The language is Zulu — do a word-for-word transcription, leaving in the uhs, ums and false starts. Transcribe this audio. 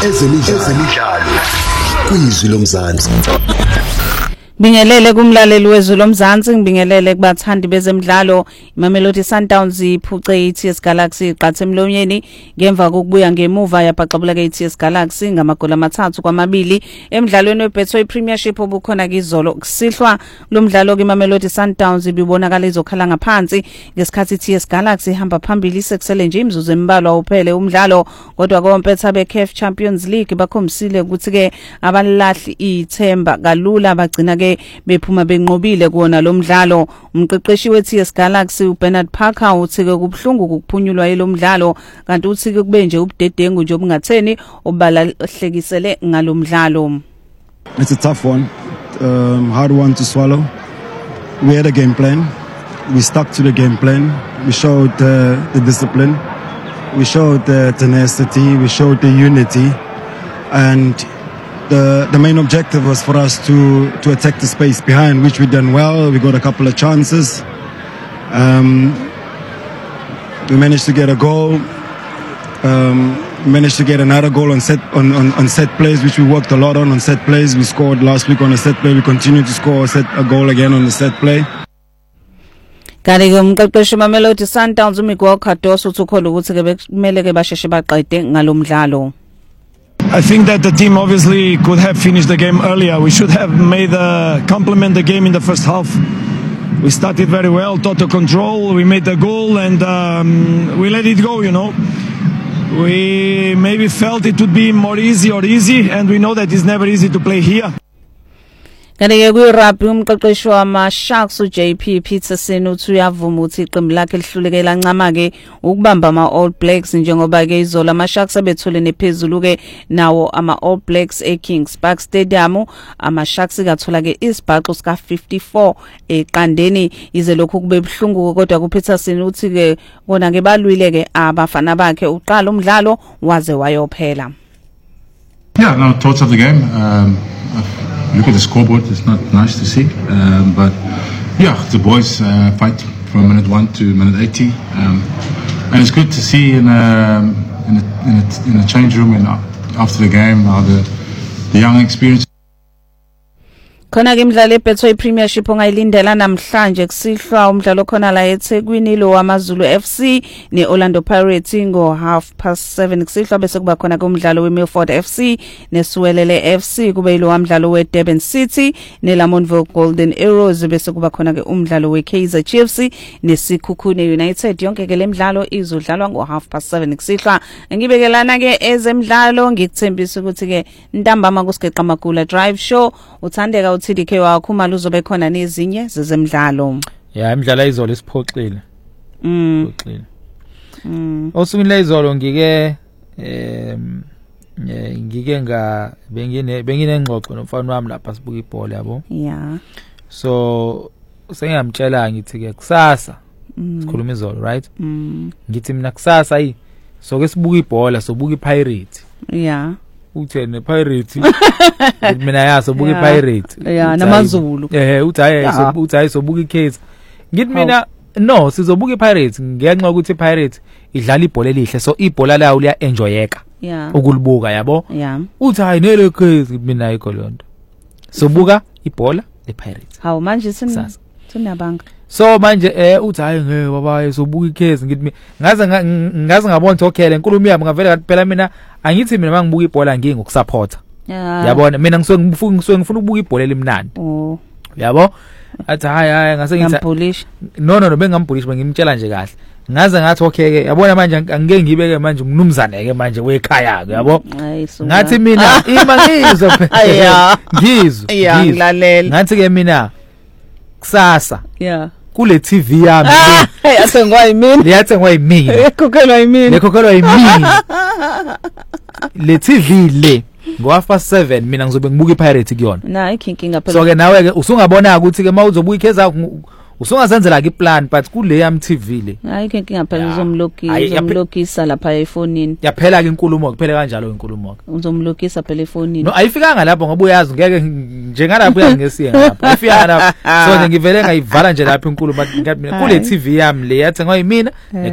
ezemidlalo kwizwi lomzansi. Bingelele kumlaleli wezwe lomzansi, ngibingelele kubathandi bezemidlalo. Imamelodi Sundowns iphuce i-T S Galaxy iqathe emlonyeni ngemva kokubuya ngemuva yabaxabula ke-T S Galaxy ngamagoli amathathu kwamabili emidlalweni weBetway Premiership obukhona kizolo. Kusihlwa lo mdlalo ke-Mamelodi Sundowns ibibonakala izokhala ngaphansi ngesikhathi i-T S Galaxy ihamba phambili sekusele nje imizuzu embalwa uphele umdlalo, kodwa kompetha be-C A F Champions League bakhombisile ukuthi ke abalahli ithemba kalula bagcina ke bephuma benqobile kuona lo mdlalo. Umqeqeshi we-T S Galaxy uBernard Parker uthi ke kubhlungu ukuphunyulwa yelo mdlalo, kanti uthi ke kube nje ubudedengu nje obungatheni obalahlekisele ngalo mdlalo. It's a tough one, um, hard one to swallow. We had a game plan. We stuck to the game plan. We showed uh, the discipline. We showed the tenacity. We showed the unity. And the the main objective was for us to to attack the space behind, which we done well. We got a couple of chances. Um, we managed to get a goal. Um, we managed to get another goal on set on, on, on set plays, which we worked a lot on on set plays. We scored last week on a set play. We continue to score a, set, a goal again on the set play. Kanti ke umqeqeshi Mamelodi Sundowns uMiguel Cardoso uthukhola ukuthi ke bekumele ke basheshe baqede ngalo mdlalo. I think that the team obviously could have finished the game earlier. We should have made a complement the game in the first half. We started very well, total control. We made the goal and um, we let it go, you know. We maybe felt it would be more easy or easy, and we know that it's never easy to play here. Kanti ke kwi-rugby umqeqeshi wama-Sharks uJ P Peterson uthi uyavuma ukuthi iqembu lakhe lihlulekela ncama ke ukubamba ama-All Blacks njengoba ke izolo ama-Sharks abethule nephezulu ke nawo ama-All Blacks e-Kings Park Stadium. Ama-Sharks kathola ke isibhaxo sika fifty-four eqandeni ize lokhu kube buhlungu, kodwa kuPeterson uthi ke bona ke balwile ke abafana bakhe uqala umdlalo waze wayophela. Yeah, no, thoughts of the game. Um, Look at the scoreboard, it's not nice to see. Um, but yeah, the boys uh, fight from minute one to minute eighty. Um, and it's good to see in a, in a, in a, in a change room and after the game how the, the young experience. Khona ke imidlalo eBetway Premiership ongayilindela namhlanje kusihlwa umdlalo khona la eThekwini lo wamaZulu F C neOrlando Pirates ngo half past seven kusihlwa bese kuba khona ke umdlalo weMilford F C neSuwelele F C, kube ilo umdlalo weDurban City neLamontville Golden Arrows, bese kuba khona ke umdlalo weKaizer Chiefs neSikhukhune United. Yonke ke lemidlalo izodlalwa ngo half past seven kusihlwa. Ngibekelana ke ezemidlalo ngikuthembisa ukuthi ke ntambama kusigeqa magula drive show uthandeka T D K wakho mali uzobe khona nezinye zezemidlalo. Yeah, imidlalo izolo isiphoxile. Mm. Isiphoxile. Mm. Osukwini izolo ngike em ngike nga bengine benginengxoxo nomfana wami lapha sibuka ibhola yabo. Yeah. So sengiyamtshela ngithi ke kusasa mm. sikhuluma izolo, right? Mm. Ngithi mina kusasa yi so ke sibuka ibhola sobuka iPirates. Yeah. Uthene Pirates mina yaso buka iPirates yeah namaZulu eh uthi hayi uthi hayi sobuka iCaizer ngithi mina no sizobuka iPirates ngenxa ukuthi iPirates idlala ibhola elihle, so ibhola lawo liya enjoyeka yeah ukulibuka yabo. Yeah uthi hayi nele Kaizer mina ayikho lonto sobuka ibhola lePirates. Hawu manje sina sinabanga so manje eh uthi hayi ngeke baba sobuka iCaizer ngithi ngaze ngaze ngabona okay le nkulumo yami ngavela kathi phela mina angithi mina mangibuka ibhola ngingi ngokusupporta. Yeah. Yabona mina ngisuke ngifuna ngisuke ngifuna ukubuka ibhola elimnandi. Oh. Yabo? Athi hayi hayi ngase ngithi ngambullish. No no no bengambullish bengimtshela nje kahle. Ngaze ngathi okay ke yabona manje angeke ngibeke manje umnumzane ke manje wekhaya ke yabo. Ngathi mina ima ngizwe phela. Ngizwe. Yeah ngilalela. Ngathi ke mina kusasa. Yeah. Kule T V yami hey athengwa yimini liyathengwa yimini lekhokhelwa yimini lekhokhelwa yimini le T V le ngo half past seven mina ngizobe ngibuka iPirates kuyona na ikhinkinga phela. So ke nawe ke usungabona ukuthi ke mawuzobuka iCaizer usungazenzela ke plan but kule yam T V le hayi ikhinkinga phela uzomlokisa uzomlokisa lapha efonini yaphela ke inkulumo kuphela kanjalo inkulumo uzomlokisa phela efonini. No ayifikanga lapho ngoba uyazi ngeke njengalapho uyazi ngesiye ngapha ayifika lapho so nje ngivele ngayivala nje lapho inkulumo kule T V yami le yathengwa yimina